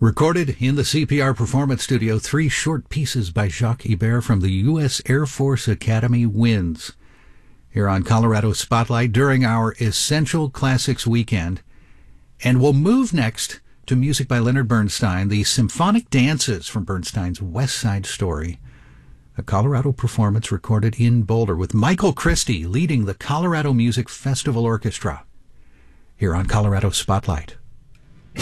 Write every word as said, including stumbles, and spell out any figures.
Recorded in the C P R Performance Studio, three short pieces by Jacques Ibert from the U S Air Force Academy Winds. Here on Colorado Spotlight during our Essential Classics weekend. And we'll move next to music by Leonard Bernstein, the Symphonic Dances from Bernstein's West Side Story, a Colorado performance recorded in Boulder with Michael Christie leading the Colorado Music Festival Orchestra. Here on Colorado Spotlight.